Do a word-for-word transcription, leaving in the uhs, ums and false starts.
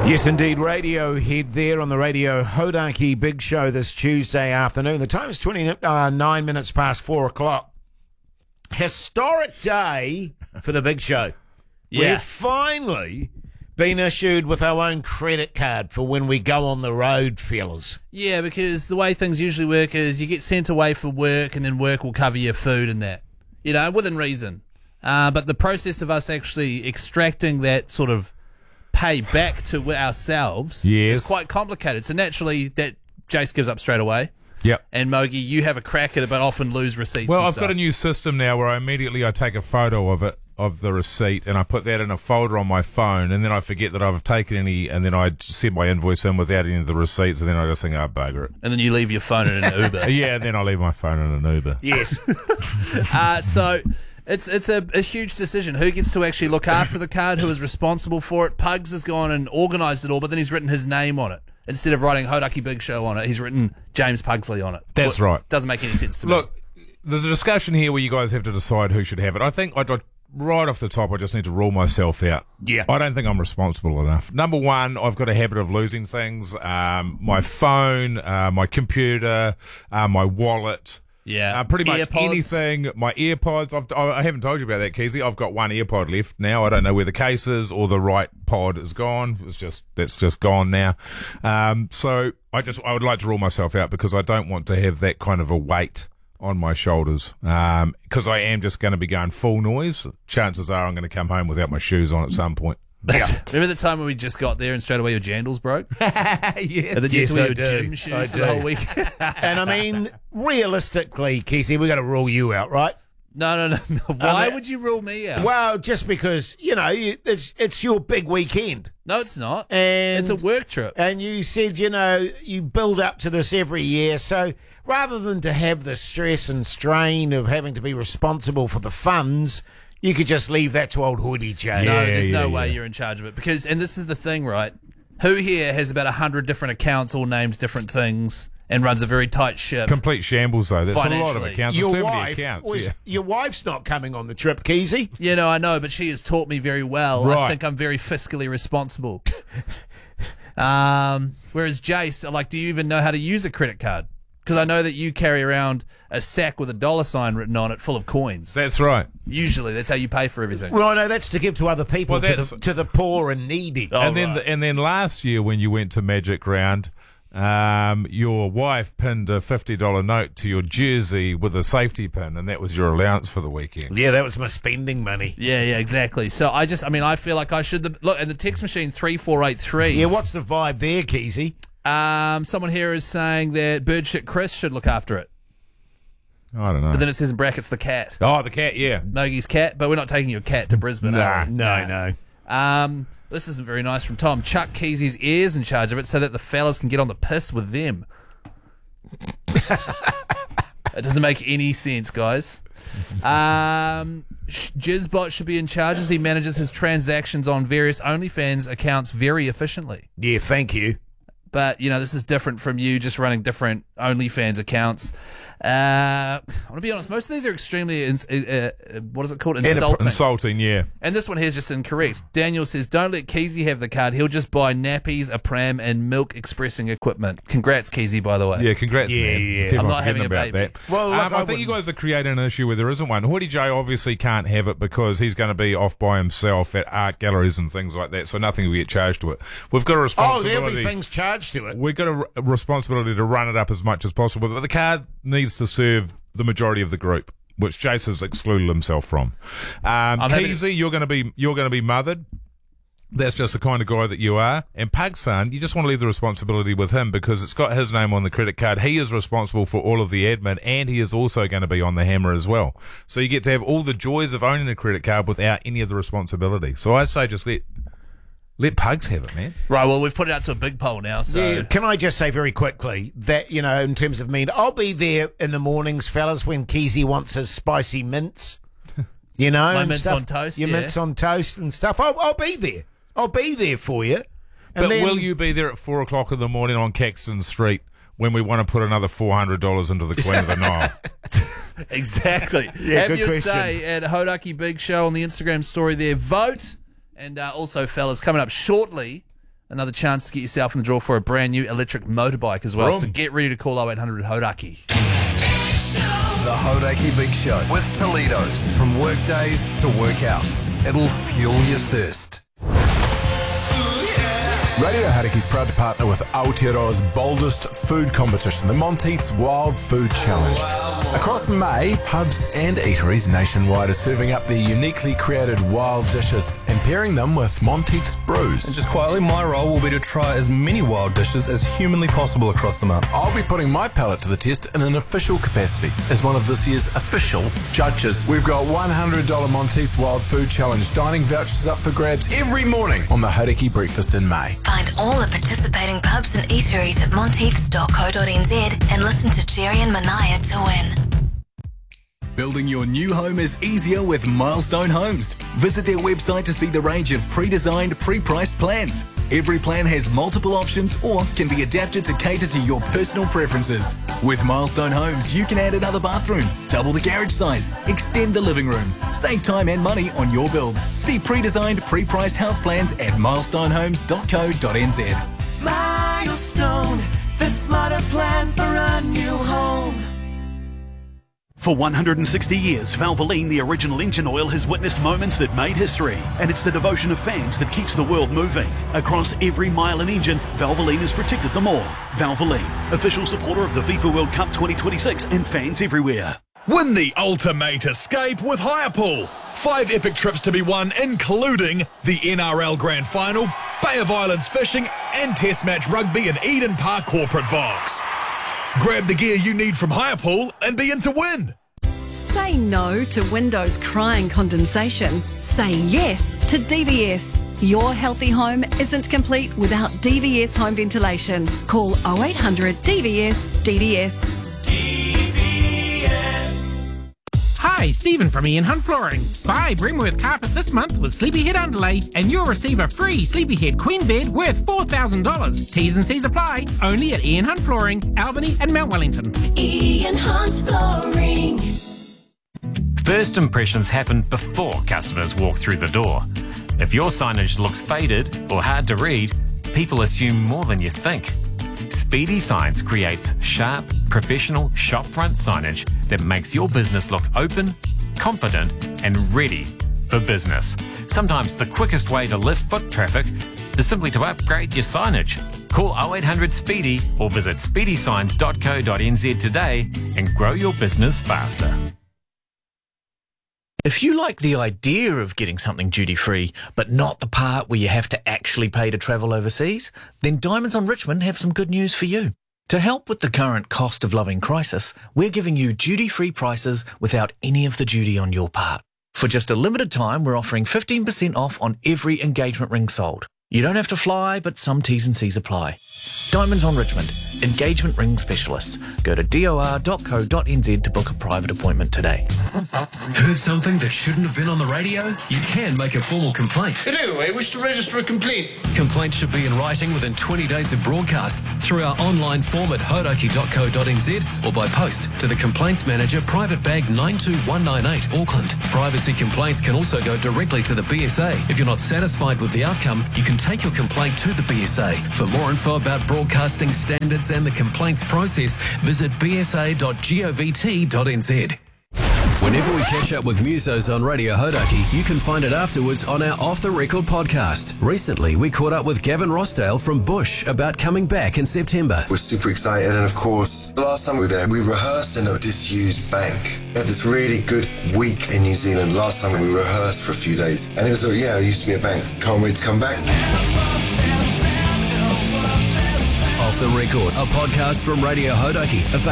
Yes, indeed. Radiohead there on the Radio Hodaki Big Show this Tuesday afternoon. The time is twenty-nine minutes past four o'clock. Historic day for the Big Show. Yeah. We've finally been issued with our own credit card for when we go on the road, fellas. Yeah, because the way things usually work is you get sent away for work and then work will cover your food and that, you know, within reason. Uh, but the process of us actually extracting that sort of pay back to ourselves Yes. is quite complicated. So naturally, that Jace gives up straight away. Yep. And Mogi, you have a crack at it, but often lose receipts. Well, and I've stuff. got a new system now where I immediately I take a photo of it, of the receipt, and I put that in a folder on my phone, and then I forget that I've taken any, and then I send my invoice in without any of the receipts, and then I just think, oh, bugger it. And then you leave your phone in an Uber. Yeah, and then I leave my phone in an Uber. Yes. Uh, so it's it's a, a huge decision. Who gets to actually look after the card? Who is responsible for it? Pugs has gone and organised it all, but then he's written his name on it. Instead of writing Hodaki Big Show on it, he's written James Pugsley on it. That's Well, right. Doesn't make any sense to me. Look, there's a discussion here where you guys have to decide who should have it. I think I'd, I'd- right off the top, I just need to rule myself out. Yeah. I don't think I'm responsible enough. Number one, I've got a habit of losing things. Um, my phone, uh, my computer, uh, my wallet. Yeah. Uh, pretty much AirPods. anything. My AirPods. I've, I haven't told you about that, Keezy. I've got one AirPod left now. I don't know where the case is or the right pod is gone. It's just that's just gone now. Um, so I just I would like to rule myself out because I don't want to have that kind of a weight on my shoulders. Um, because I am just going to be going full noise. Chances are I'm going to come home without my shoes on at some point. Yeah. Remember the time when we just got there and straight away your jandals broke? Yes. And then you Yes, had to wear I your do. gym shoes I for do. the whole week? And I mean, realistically, Kesey, we got to rule you out, right? No, no, no. no. Why Um, would you rule me out? Well, just because, you know, you- it's it's your big weekend. No, it's not. And It's a work trip. And you said, you know, you build up to this every year. So rather than to have the stress and strain of having to be responsible for the funds, you could just leave that to old Hoodie Jay. No, Yeah, there's no yeah, way yeah. you're in charge of it. Because, and this is the thing, right? Who here has about a hundred different accounts all named different things and runs a very tight ship? Complete shambles, though. There's a lot of Financially. accounts. Your There's too many wife, accounts. was, yeah. your wife's not coming on the trip, Kesey. You know, I know, but she has taught me very well. I Right. think I'm very fiscally responsible. um, whereas Jace, like, do you even know how to use a credit card? Because I know that you carry around a sack with a dollar sign written on it full of coins. That's right. Usually, that's how you pay for everything. Well, no, that's to give to other people, Well, to, that's- the, to the poor and needy. Oh, and then right. and then last year when you went to Magic Round, um, your wife pinned a fifty dollar note to your jersey with a safety pin, and that was your allowance for the weekend. Yeah, that was my spending money. Yeah, yeah, exactly. So I just, I mean, I feel like I should look. And the text machine three four eight three. Yeah, what's the vibe there, Kesey? Um, someone here is saying that Birdshit Chris should look after it, I don't know. but then it says in brackets the cat, Oh, the cat, yeah. Mogi's cat. But we're not taking your cat to Brisbane. Nah. are we? No, no. Um, this isn't very nice from Tom. Chuck Kesey's ears in charge of it so that the fellas can get on the piss with them. It doesn't make any sense, guys. Um, Sh- Jizzbot should be in charge as he manages his transactions on various OnlyFans accounts very efficiently. Yeah, thank you. But, you know, this is different from you just running different OnlyFans accounts. Uh, I want to be honest, most of these are extremely, ins- uh, uh, what is it called? Insulting. Insulting, yeah. And this one here is just incorrect. Daniel says, don't let Keezy have the card. He'll just buy nappies, a pram, and milk expressing equipment. Congrats, Keezy, by the way. Yeah, congrats, Yeah, man. yeah. Keep I'm on not having forgetting a about baby. that. Well, look, um, I I, think you wouldn't- guys are creating an issue where there isn't one. Hoodie J obviously can't have it because he's going to be off by himself at art galleries and things like that, so nothing will get charged to it. We've got a Oh, responsibility. there'll be things charged to it. We've got a, r- a responsibility to run it up as much as possible, but the card needs to serve the majority of the group, which Jace has excluded himself from. Um, I'm happy to- Keezy, you're going to be you're going to be mothered. That's just the kind of guy that you are. And Pugson, you just want to leave the responsibility with him because it's got his name on the credit card. He is responsible for all of the admin, and he is also going to be on the hammer as well. So you get to have all the joys of owning a credit card without any of the responsibility. So I say just let let Pugs have it, man. Right, well, we've put it out to a big poll now, so... Yeah, can I just say very quickly that, you know, in terms of me, I'll be there in the mornings, fellas, when Kesey wants his spicy mints. You know, My and mints stuff. on toast, Your yeah. mints on toast and stuff. I'll, I'll be there. I'll be there for you. And But then, will you be there at four o'clock in the morning on Caxton Street when we want to put another four hundred dollars into the Queen of the Nile? Exactly. Yeah, Have good your question. say at Hodaki Big Show on the Instagram story there. Vote. And uh, also, fellas, coming up shortly, another chance to get yourself in the draw for a brand new electric motorbike as well. Boom. So get ready to call oh eight hundred Hodaki. The Hodaki Big Show with Toledo's. From workdays to workouts, it'll fuel your thirst. Radio Hodaki is proud to partner with Aotearoa's boldest food competition, the Monteith's Wild Food Challenge. Across May, pubs and eateries nationwide are serving up their uniquely created wild dishes and pairing them with Monteith's brews. And just quietly, my role will be to try as many wild dishes as humanly possible across the month. I'll be putting my palate to the test in an official capacity as one of this year's official judges. We've got one hundred dollars Monteith's Wild Food Challenge dining vouchers up for grabs every morning on the Hodaki Breakfast in May. Find all the participating pubs and eateries at monteiths dot co dot n z and listen to Jerry and Manaya to win. Building your new home is easier with Milestone Homes. Visit their website to see the range of pre-designed, pre-priced plans. Every plan has multiple options or can be adapted to cater to your personal preferences. With Milestone Homes, you can add another bathroom, double the garage size, extend the living room, save time and money on your build. See pre-designed, pre-priced house plans at milestone homes dot co dot n z. Milestone, the smarter plan for a new home. For one hundred sixty years, Valvoline, the original engine oil, has witnessed moments that made history, and it's the devotion of fans that keeps the world moving. Across every mile and engine, Valvoline has protected them all. Valvoline, official supporter of the FIFA World Cup twenty twenty-six and fans everywhere. Win the ultimate escape with Hirepool. Five epic trips to be won, including the N R L Grand Final, Bay of Islands fishing, and Test Match Rugby in Eden Park Corporate Box. Grab the gear you need from Hirepool and be in to win. Say no to windows crying condensation. Say yes to D V S. Your healthy home isn't complete without D V S home ventilation. Call oh eight hundred D V S D V S. D V S. Hi, Stephen from Ian Hunt Flooring. Buy Bremworth carpet this month with Sleepyhead underlay and you'll receive a free Sleepyhead queen bed worth four thousand dollars. T's and C's apply. Only at Ian Hunt Flooring, Albany and Mount Wellington. Ian Hunt Flooring. First impressions happen before customers walk through the door. If your signage looks faded or hard to read, people assume more than you think. Speedy Signs creates sharp, professional shopfront signage that makes your business look open, confident and ready for business. Sometimes the quickest way to lift foot traffic is simply to upgrade your signage. Call oh eight hundred SPEEDY or visit speedy signs dot co dot n z today and grow your business faster. If you like the idea of getting something duty-free, but not the part where you have to actually pay to travel overseas, then Diamonds on Richmond have some good news for you. To help with the current cost of living crisis, we're giving you duty-free prices without any of the duty on your part. For just a limited time, we're offering fifteen percent off on every engagement ring sold. You don't have to fly, but some T's and C's apply. Diamonds on Richmond, engagement ring specialists. Go to d o r dot co dot n z to book a private appointment today. Heard something that shouldn't have been on the radio? You can make a formal complaint. Hello, I wish to register a complaint. Complaints should be in writing within twenty days of broadcast through our online form at hodaki dot co dot n z or by post to the Complaints Manager, Private Bag nine two one nine eight, Auckland. Privacy complaints can also go directly to the B S A. If you're not satisfied with the outcome, you can take your complaint to the B S A. For more info about broadcasting standards and the complaints process, visit b s a dot govt dot n z. Whenever we catch up with musos on Radio Hodaki, you can find it afterwards on our Off the Record podcast. Recently, we caught up with Gavin Rossdale from Bush about coming back in September. We're super excited, and of course, the last time we were there, we rehearsed in a disused bank. We had this really good week in New Zealand. Last time we rehearsed for a few days, and it was, a, yeah, it used to be a bank. Can't wait to come back. Off the Record, a podcast from Radio Hodaki.